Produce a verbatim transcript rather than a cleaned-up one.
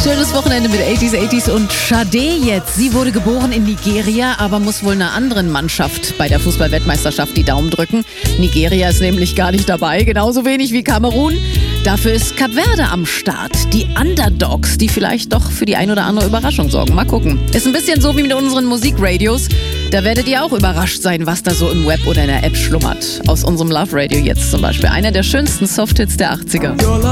Schönes Wochenende mit achtziger, achtziger und Sade jetzt. Sie wurde geboren in Nigeria, aber muss wohl einer anderen Mannschaft bei der Fußball-Weltmeisterschaft die Daumen drücken. Nigeria ist nämlich gar nicht dabei, genauso wenig wie Kamerun. Dafür ist Kap Verde am Start. Die Underdogs, die vielleicht doch für die ein oder andere Überraschung sorgen. Mal gucken. Ist ein bisschen so wie mit unseren Musikradios. Da werdet ihr auch überrascht sein, was da so im Web oder in der App schlummert. Aus unserem Love Radio jetzt zum Beispiel. Einer der schönsten Softhits der achtziger.